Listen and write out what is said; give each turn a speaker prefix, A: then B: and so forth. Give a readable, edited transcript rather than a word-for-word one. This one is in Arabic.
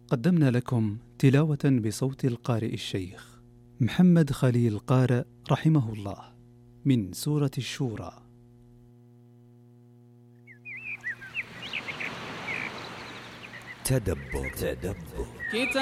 A: قدمنا لكم تلاوة بصوت القارئ الشيخ محمد خليل قارئ رحمه الله من سورة الشورى.
B: تدبر